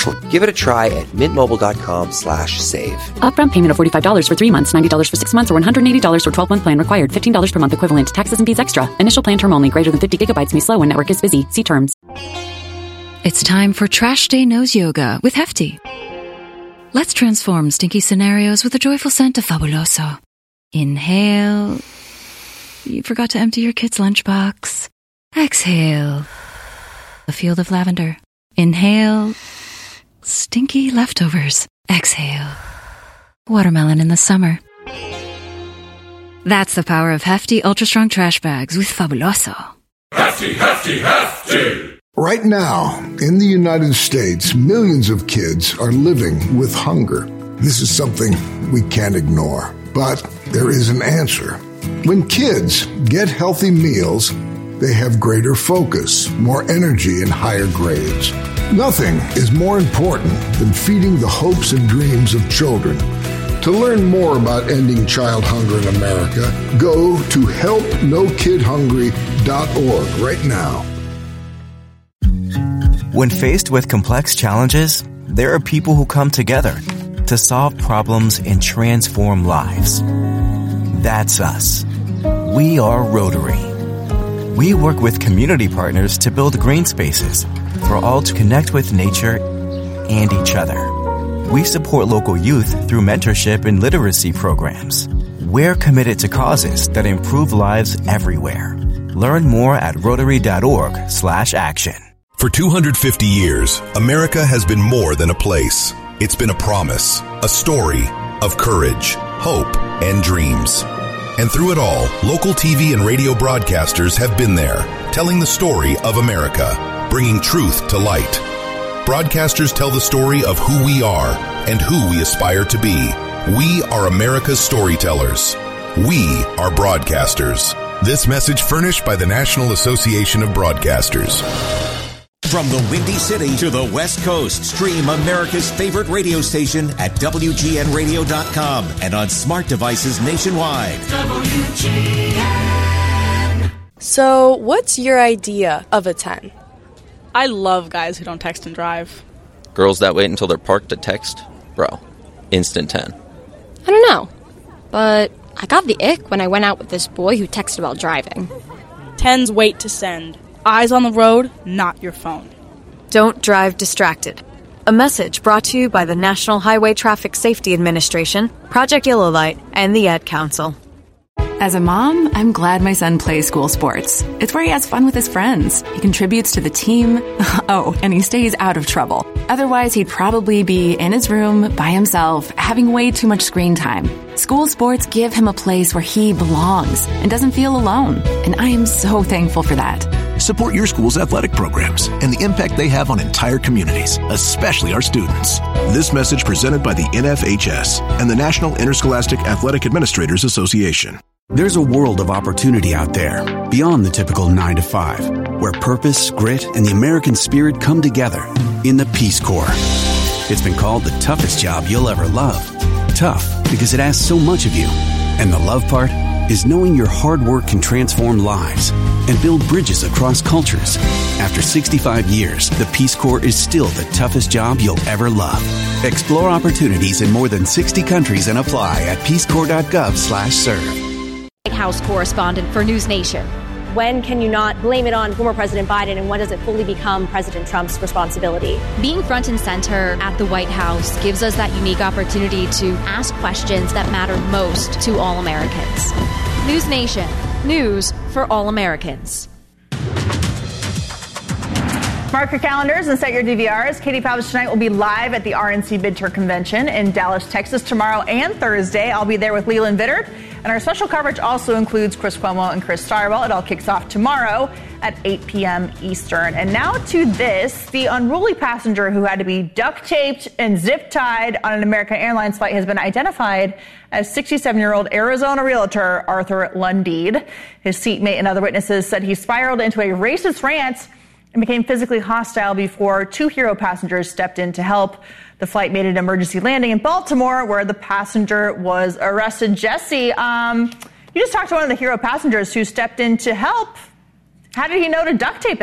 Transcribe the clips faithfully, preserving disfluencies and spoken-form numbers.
Give it a try at mintmobile.com slash save. Upfront payment of forty-five dollars for three months, ninety dollars for six months, or one hundred eighty dollars for twelve-month plan required. fifteen dollars per month equivalent. Taxes and fees extra. Initial plan term only. Greater than fifty gigabytes may slow when network is busy. See terms. It's time for Trash Day Nose Yoga with Hefty. Let's transform stinky scenarios with a joyful scent of Fabuloso. Inhale. You forgot to empty your kid's lunchbox. Exhale. A field of lavender. Inhale. Stinky leftovers. Exhale. Watermelon in the summer. That's the power of Hefty Ultra Strong Trash Bags with Fabuloso. Hefty, Hefty, Hefty! Right now, in the United States, millions of kids are living with hunger. This is something we can't ignore, but there is an answer. When kids get healthy meals, they have greater focus, more energy, and higher grades. Nothing is more important than feeding the hopes and dreams of children. To learn more about ending child hunger in America, go to help no kid hungry dot org right now. When faced with complex challenges, there are people who come together to solve problems and transform lives. That's us. We are Rotary. We work with community partners to build green spaces for all to connect with nature and each other. We support local youth through mentorship and literacy programs. We're committed to causes that improve lives everywhere. Learn more at rotary.org slash action. For two hundred fifty years, America has been more than a place. It's been a promise, a story of courage, hope, and dreams. And through it all, local T V and radio broadcasters have been there, telling the story of America, bringing truth to light. Broadcasters tell the story of who we are and who we aspire to be. We are America's storytellers. We are broadcasters. This message furnished by the National Association of Broadcasters. From the Windy City to the West Coast, stream America's favorite radio station at W G N radio dot com and on smart devices nationwide. W G N. So, what's your idea of a ten? I love guys who don't text and drive. Girls that wait until they're parked to text? Bro, instant ten. I don't know, but I got the ick when I went out with this boy who texted while driving. Tens wait to send. Eyes on the road, not your phone. Don't drive distracted. A message brought to you by the National Highway Traffic Safety Administration, Project Yellow Light, and the Ad Council. As a mom, I'm glad my son plays school sports. It's where he has fun with his friends. He contributes to the team. Oh, and he stays out of trouble. Otherwise, he'd probably be in his room by himself, having way too much screen time. School sports give him a place where he belongs and doesn't feel alone. And I am so thankful for that. Support your school's athletic programs and the impact they have on entire communities, especially our students. This message presented by the N F H S and the National Interscholastic Athletic Administrators Association. There's a world of opportunity out there, beyond the typical nine to five, where purpose, grit, and the American spirit come together in the Peace Corps. It's been called the toughest job you'll ever love. Tough because it asks so much of you. And the love part is knowing your hard work can transform lives and build bridges across cultures. After sixty-five years, the Peace Corps is still the toughest job you'll ever love. Explore opportunities in more than sixty countries and apply at peacecorps.gov slash serve. White House correspondent for News Nation. When can you not blame it on former President Biden, and when does it fully become President Trump's responsibility? Being front and center at the White House gives us that unique opportunity to ask questions that matter most to all Americans. News Nation. News for all Americans. Mark your calendars and set your D V Rs. Katie Pavlich tonight will be live at the R N C Midterm Convention in Dallas, Texas tomorrow and Thursday. I'll be there with Leland Vittert. And our special coverage also includes Chris Cuomo and Chris Stirewell. It all kicks off tomorrow at eight p.m. Eastern. And now to this. The unruly passenger who had to be duct taped and zip tied on an American Airlines flight has been identified as sixty-seven-year-old Arizona realtor Arthur Lundeed. His seatmate and other witnesses said he spiraled into a racist rant and became physically hostile before two Hero passengers stepped in to help. The flight made an emergency landing in Baltimore, where the passenger was arrested. Jesse, um, you just talked to one of the Hero passengers who stepped in to help. How did he know to duct tape him?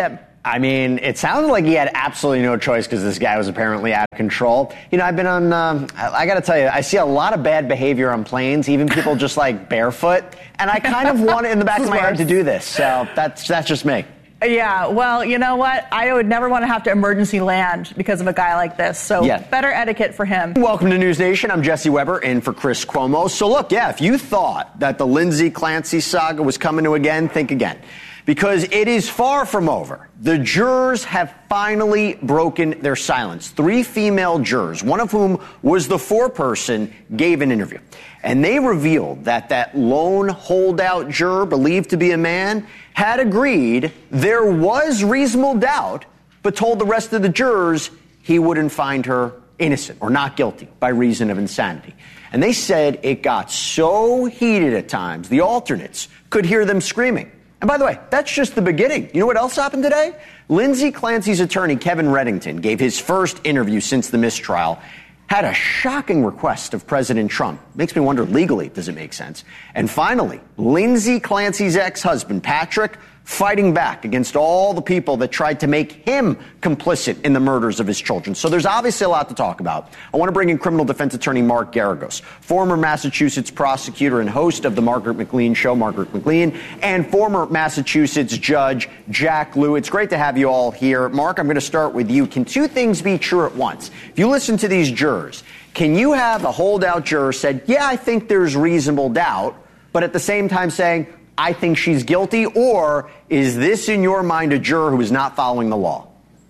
I mean, it sounded like he had absolutely no choice because this guy was apparently out of control. You know, I've been on, um, I, I got to tell you, I see a lot of bad behavior on planes, even people just like barefoot. And I kind of want it in the back of my head to do this. So that's that's just me. Yeah, well, you know what? I would never want to have to emergency land because of a guy like this. So yeah. Better etiquette for him. Welcome to News Nation. I'm Jesse Weber in for Chris Cuomo. So look, yeah, if you thought that the Lindsay Clancy saga was coming to again, think again. Because it is far from over. The jurors have finally broken their silence. Three female jurors, one of whom was the foreperson, gave an interview. And they revealed that that lone holdout juror, believed to be a man, had agreed there was reasonable doubt, but told the rest of the jurors he wouldn't find her innocent or not guilty by reason of insanity. And they said it got so heated at times, the alternates could hear them screaming. And by the way, that's just the beginning. You know what else happened today? Lindsay Clancy's attorney, Kevin Reddington, gave his first interview since the mistrial, had a shocking request of President Trump. Makes me wonder, legally, does it make sense? And finally, Lindsay Clancy's ex-husband, Patrick, fighting back against all the people that tried to make him complicit in the murders of his children. So there's obviously a lot to talk about. I want to bring in criminal defense attorney Mark Geragos, former Massachusetts prosecutor and host of the Margaret McLean Show, Margaret McLean, and former Massachusetts judge Jack Lew. It's great to have you all here. Mark, I'm going to start with you. Can two things be true at once? If you listen to these jurors, can you have a holdout juror said, yeah, I think there's reasonable doubt, but at the same time saying, I think she's guilty? Or is this, in your mind, a juror who is not following the law?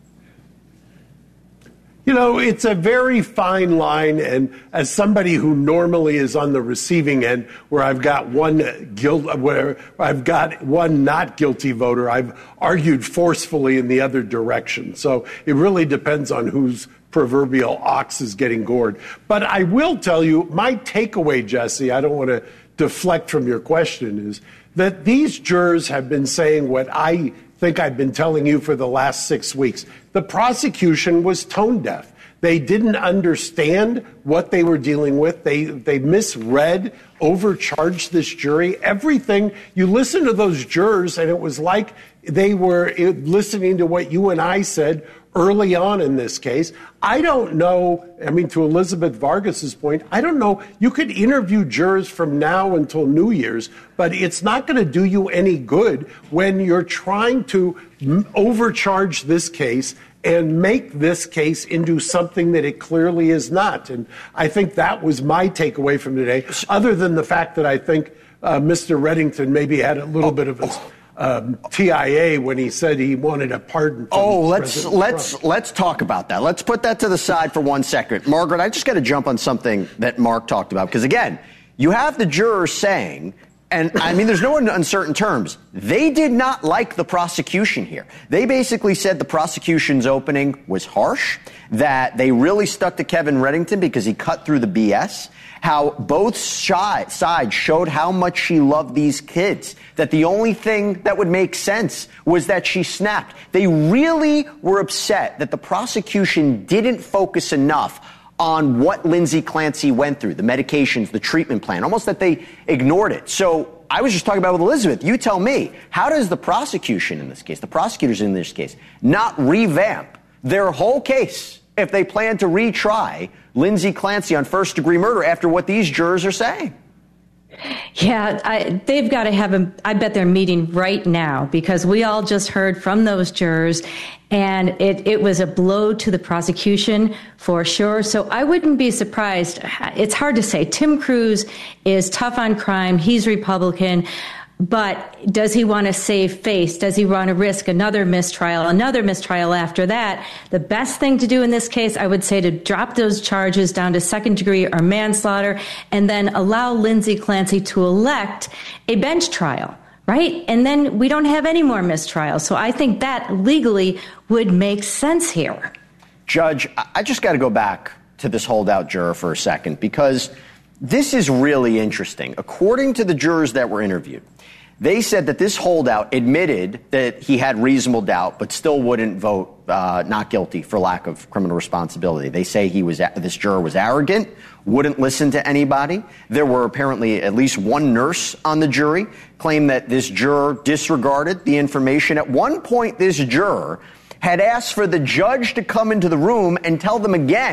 You know, it's a very fine line. And as somebody who normally is on the receiving end, where I've got one guilt, where I've got one not guilty voter, I've argued forcefully in the other direction. So it really depends on whose proverbial ox is getting gored. But I will tell you, my takeaway, Jesse, I don't want to deflect from your question, is that these jurors have been saying what I think I've been telling you for the last six weeks. The prosecution was tone deaf. They didn't understand what they were dealing with. They they misread, overcharged this jury. Everything. You listen to those jurors, and it was like they were listening to what you and I said early on in this case. I don't know, I mean, to Elizabeth Vargas's point, I don't know, you could interview jurors from now until New Year's, but it's not going to do you any good when you're trying to m- overcharge this case and make this case into something that it clearly is not. And I think that was my takeaway from today, other than the fact that I think uh, Mister Reddington maybe had a little oh, bit of a... Oh. Um, T I A when he said he wanted a pardon. From oh, let's President let's Trump. let's talk about that. Let's put that to the side for one second, Margaret. I just got to jump on something that Mark talked about, because again, you have the jurors saying, and I mean, there's no uncertain terms, they did not like the prosecution here. They basically said the prosecution's opening was harsh, that they really stuck to Kevin Reddington because he cut through the B S. How both sides showed how much she loved these kids, that the only thing that would make sense was that she snapped. They really were upset that the prosecution didn't focus enough on what Lindsay Clancy went through, the medications, the treatment plan, almost that they ignored it. So I was just talking about with Elizabeth. You tell me, how does the prosecution in this case, the prosecutors in this case, not revamp their whole case if they plan to retry Lindsay Clancy on first-degree murder after what these jurors are saying? Yeah, I, they've got to have a, I bet they're meeting right now, because we all just heard from those jurors, and it, it was a blow to the prosecution for sure. So I wouldn't be surprised. It's hard to say. Tim Cruz is tough on crime. He's Republican. But does he want to save face? Does he want to risk another mistrial, another mistrial after that? The best thing to do in this case, I would say, to drop those charges down to second degree or manslaughter, and then allow Lindsay Clancy to elect a bench trial, right? And then we don't have any more mistrials. So I think that legally would make sense here. Judge, I just got to go back to this holdout juror for a second, because this is really interesting. According to the jurors that were interviewed, They said that this holdout admitted that he had reasonable doubt, but still wouldn't vote uh, not guilty for lack of criminal responsibility. They say he was this juror was arrogant, wouldn't listen to anybody. There were apparently at least one nurse on the jury claimed that this juror disregarded the information. At one point, this juror had asked for the judge to come into the room and tell them again